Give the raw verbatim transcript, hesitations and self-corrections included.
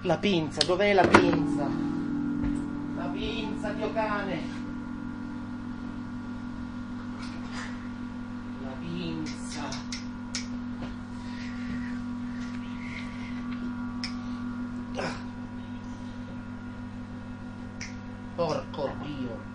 La pinza, dov'è la pinza? La pinza, Dio cane! La pinza! Ah. Porco Dio!